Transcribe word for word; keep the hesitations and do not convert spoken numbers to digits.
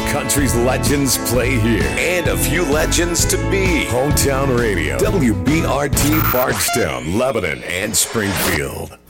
country's legends play here. And a few legends to be. Hometown Radio. W B R T Bardstown, Lebanon, and Springfield.